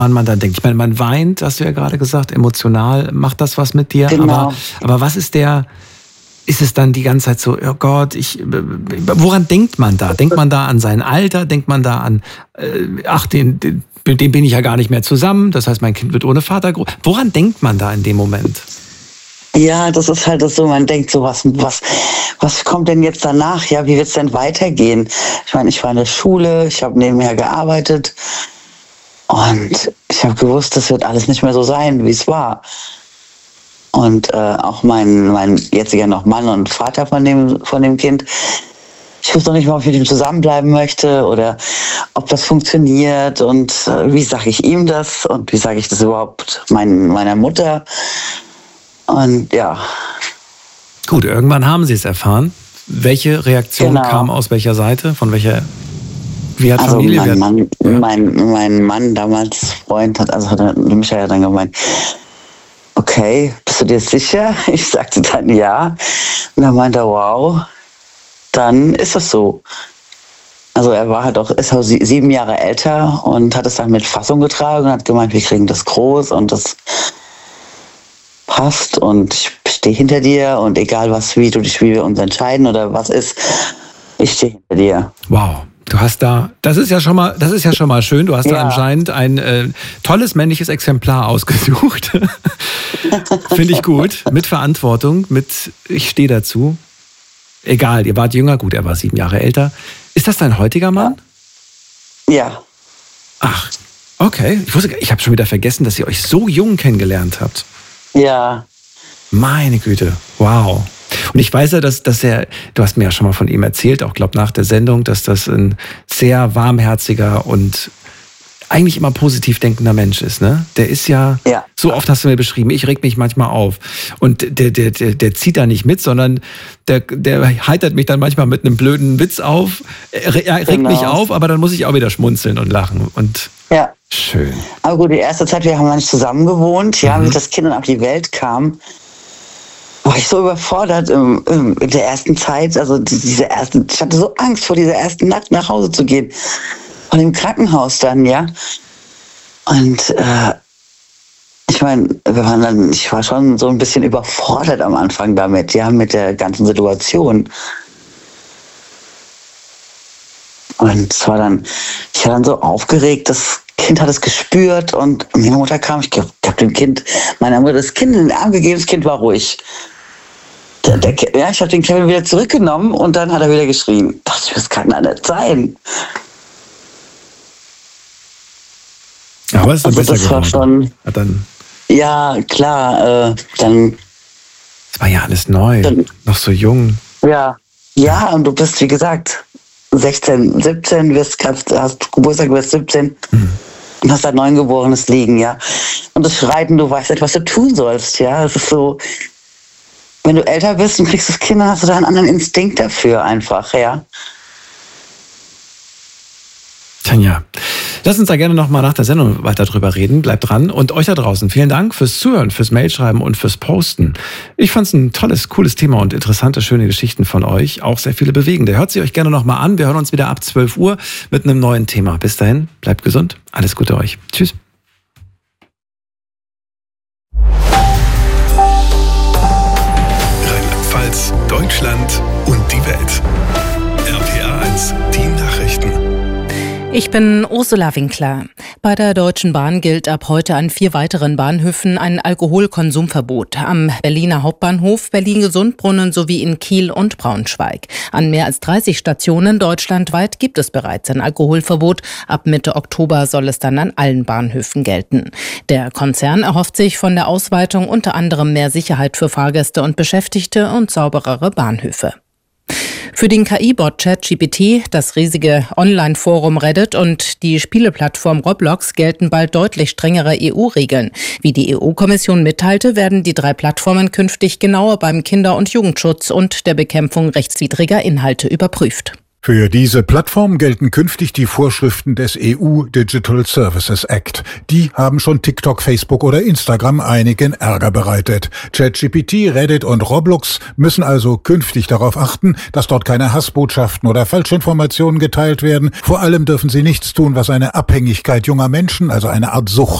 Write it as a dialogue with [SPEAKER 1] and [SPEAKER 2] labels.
[SPEAKER 1] man da denkt. Ich meine, man weint, hast du ja gerade gesagt, emotional macht das was mit dir.
[SPEAKER 2] Genau.
[SPEAKER 1] Aber was ist ist es dann die ganze Zeit so, oh Gott, woran denkt man da? Denkt man da an sein Alter? Denkt man da an, mit dem bin ich ja gar nicht mehr zusammen, das heißt, mein Kind wird ohne Vater groß. Woran denkt man da in dem Moment?
[SPEAKER 2] Ja, das ist halt das so, man denkt so, was kommt denn jetzt danach? Ja, wie wird es denn weitergehen? Ich meine, ich war in der Schule, ich habe nebenher gearbeitet und ich habe gewusst, das wird alles nicht mehr so sein, wie es war. Und auch mein jetziger noch Mann und Vater von dem Kind, ich wusste noch nicht mal, ob ich mit ihm zusammenbleiben möchte oder ob das funktioniert und wie sage ich ihm das und wie sage ich das überhaupt meiner Mutter. Und ja.
[SPEAKER 1] Gut, irgendwann haben Sie es erfahren. Welche Reaktion kam aus welcher Seite? Von welcher? Wie hat Familie?
[SPEAKER 2] Mein Mann, damals Freund, hat Michael dann gemeint, okay, bist du dir sicher? Ich sagte dann ja. Und er meinte, wow, dann ist es so. Also er war ist 7 Jahre älter und hat es dann mit Fassung getragen und hat gemeint, wir kriegen das groß und das passt und ich stehe hinter dir und egal wie wir uns entscheiden oder was ist, ich stehe hinter dir.
[SPEAKER 1] Wow. Du hast das ist ja schon mal schön. Du hast da anscheinend ein tolles männliches Exemplar ausgesucht. Finde ich gut. Mit Verantwortung, ich stehe dazu. Egal, ihr wart jünger, gut, er war 7 Jahre älter. Ist das dein heutiger Mann?
[SPEAKER 2] Ja.
[SPEAKER 1] Ach, okay. Ich habe schon wieder vergessen, dass ihr euch so jung kennengelernt habt.
[SPEAKER 2] Ja.
[SPEAKER 1] Meine Güte, wow. Und ich weiß ja, du hast mir ja schon mal von ihm erzählt, auch glaube nach der Sendung, dass das ein sehr warmherziger und eigentlich immer positiv denkender Mensch ist, ne? Der ist so oft hast du mir beschrieben, ich reg mich manchmal auf. Und der zieht da nicht mit, sondern der heitert mich dann manchmal mit einem blöden Witz auf. Er regt mich auf, aber dann muss ich auch wieder schmunzeln und lachen. Und schön.
[SPEAKER 2] Aber gut, die erste Zeit, wir haben gar nicht zusammen gewohnt, wie das Kind dann auf die Welt kam, war ich so überfordert in der ersten Zeit, also ich hatte so Angst vor dieser ersten Nacht nach Hause zu gehen. Von dem Krankenhaus dann, ja. Und ich meine, ich war schon so ein bisschen überfordert am Anfang damit, mit der ganzen Situation. Und ich war dann so aufgeregt, das Kind hat es gespürt und meine Mutter kam, ich habe meiner Mutter das Kind in den Arm gegeben, das Kind war ruhig. Ich habe den Kevin wieder zurückgenommen und dann hat er wieder geschrien. Ich dachte, das kann doch nicht sein.
[SPEAKER 1] Ja, aber es ist besser geworden.
[SPEAKER 2] War schon, ja, klar. Dann.
[SPEAKER 1] Es war ja alles neu, noch so jung.
[SPEAKER 2] Ja, und du bist, wie gesagt, 16, 17, hast Geburtstag, wirst 17 und hast ein Neugeborenes liegen, ja. Und das Schreiten, du weißt nicht, was du tun sollst, ja. Es ist so, wenn du älter bist und kriegst das Kind, dann hast du da einen anderen Instinkt dafür einfach, ja.
[SPEAKER 1] Tanja, lass uns da gerne nochmal nach der Sendung weiter drüber reden. Bleibt dran. Und euch da draußen, vielen Dank fürs Zuhören, fürs Mailschreiben und fürs Posten. Ich fand es ein tolles, cooles Thema und interessante, schöne Geschichten von euch. Auch sehr viele bewegende. Hört sie euch gerne nochmal an. Wir hören uns wieder ab 12 Uhr mit einem neuen Thema. Bis dahin, bleibt gesund. Alles Gute euch. Tschüss.
[SPEAKER 3] Rheinland-Pfalz, Deutschland und die Welt. RPA 1, die Nachrichten.
[SPEAKER 4] Ich bin Ursula Winkler. Bei der Deutschen Bahn gilt ab heute an 4 weiteren Bahnhöfen ein Alkoholkonsumverbot. Am Berliner Hauptbahnhof, Berlin-Gesundbrunnen sowie in Kiel und Braunschweig. An mehr als 30 Stationen deutschlandweit gibt es bereits ein Alkoholverbot. Ab Mitte Oktober soll es dann an allen Bahnhöfen gelten. Der Konzern erhofft sich von der Ausweitung unter anderem mehr Sicherheit für Fahrgäste und Beschäftigte und sauberere Bahnhöfe. Für den KI-Bot ChatGPT, das riesige Online-Forum Reddit und die Spieleplattform Roblox gelten bald deutlich strengere EU-Regeln. Wie die EU-Kommission mitteilte, werden die 3 Plattformen künftig genauer beim Kinder- und Jugendschutz und der Bekämpfung rechtswidriger Inhalte überprüft.
[SPEAKER 5] Für diese Plattform gelten künftig die Vorschriften des EU Digital Services Act. Die haben schon TikTok, Facebook oder Instagram einigen Ärger bereitet. ChatGPT, Reddit und Roblox müssen also künftig darauf achten, dass dort keine Hassbotschaften oder Falschinformationen geteilt werden. Vor allem dürfen sie nichts tun, was eine Abhängigkeit junger Menschen, also eine Art Sucht,